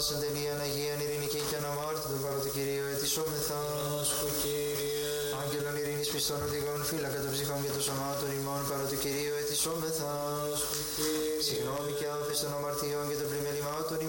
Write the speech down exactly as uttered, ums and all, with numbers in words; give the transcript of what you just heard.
Εν τελείαν Αγίαν ειρηνική και αναμάρτητον παρότι Κυρίω ετισόμεθα. Άσκου Κύριε. Άγγελον ειρήνης πιστών οδηγών φύλακα των ψυχών και των σωμάτων ημών παρότι Κυρίω ετισόμεθα. Άσκου Κύριε. Συγγνώμη και άφεση των αμαρτιών και των πλημελημάτων